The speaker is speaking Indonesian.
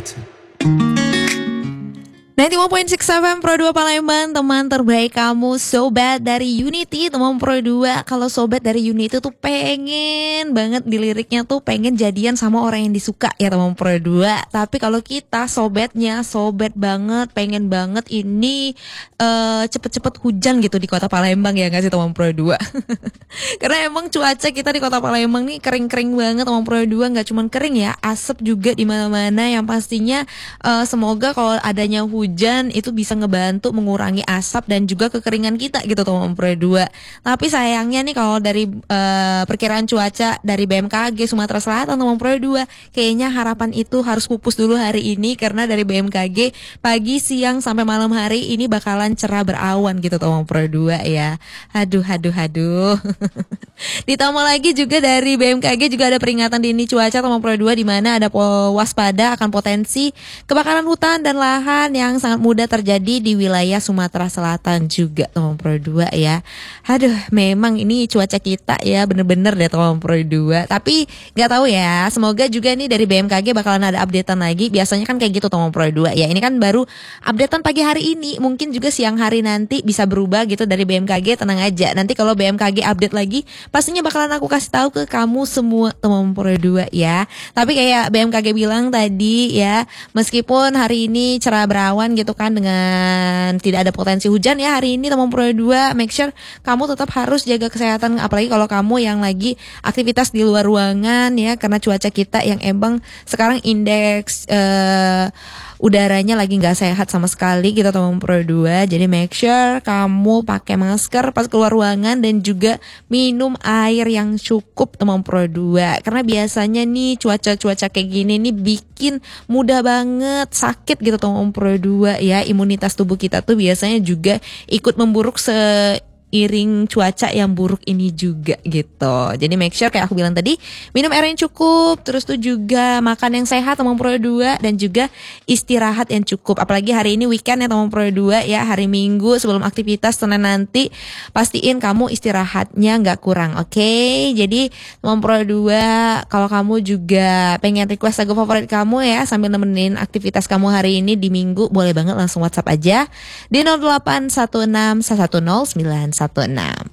그치. 91.6 FM Pro 2 Palembang, teman terbaik kamu, Sobat dari Unity, teman Pro 2. Kalau Sobat dari Unity tuh pengen banget di liriknya tuh pengen jadian sama orang yang disuka ya teman Pro 2. Tapi kalau kita sobatnya, sobat banget, pengen banget ini cepet-cepet hujan gitu di kota Palembang ya gak sih teman Pro 2. Karena emang cuaca kita di kota Palembang nih kering-kering banget teman Pro 2. Gak cuman kering ya, asap juga di mana-mana. Yang pastinya semoga kalau adanya hujan itu bisa ngebantu mengurangi asap dan juga kekeringan kita gitu teman Pro 2. Tapi sayangnya nih kalau dari perkiraan cuaca dari BMKG Sumatera Selatan teman Pro 2, kayaknya harapan itu harus pupus dulu hari ini karena dari BMKG pagi, siang sampai malam hari ini bakalan cerah berawan gitu teman Pro 2 ya. Aduh. Ditambah lagi juga dari BMKG juga ada peringatan dini cuaca teman Pro 2 di mana ada waspada akan potensi kebakaran hutan dan lahan yang sangat mudah terjadi di wilayah Sumatera Selatan juga teman Pro 2 ya. Aduh, memang ini cuaca kita ya bener-bener deh teman Pro 2. Tapi nggak tahu ya, semoga juga nih dari BMKG bakalan ada updatean lagi. Biasanya kan kayak gitu teman Pro 2 ya. Ini kan baru updatean pagi hari ini, mungkin juga siang hari nanti bisa berubah gitu dari BMKG. Tenang aja, nanti kalau BMKG update lagi pastinya bakalan aku kasih tahu ke kamu semua teman Pro 2 ya. Tapi kayak BMKG bilang tadi ya, meskipun hari ini cerah berawan gitu kan dengan tidak ada potensi hujan ya hari ini teman Pro 2, make sure kamu tetap harus jaga kesehatan, apalagi kalau kamu yang lagi aktivitas di luar ruangan ya, karena cuaca kita yang emang sekarang indeks udaranya lagi nggak sehat sama sekali gitu teman Pro 2. Jadi make sure kamu pakai masker pas keluar ruangan dan juga minum air yang cukup teman Pro 2. Karena biasanya nih cuaca-cuaca kayak gini nih bikin mudah banget sakit gitu teman Pro 2 ya. Imunitas tubuh kita tuh biasanya juga ikut memburuk seiring cuaca yang buruk ini juga gitu. Jadi make sure kayak aku bilang tadi, minum air yang cukup, terus tuh juga makan yang sehat teman Pro 2 dan juga istirahat yang cukup. Apalagi hari ini weekend ya teman Pro 2 ya, hari Minggu sebelum aktivitas Senin nanti pastiin kamu istirahatnya nggak kurang. Oke? Jadi teman Pro 2, kalau kamu juga pengen request lagu favorit kamu ya sambil nemenin aktivitas kamu hari ini di Minggu, boleh banget langsung WhatsApp aja di 0816 110 916.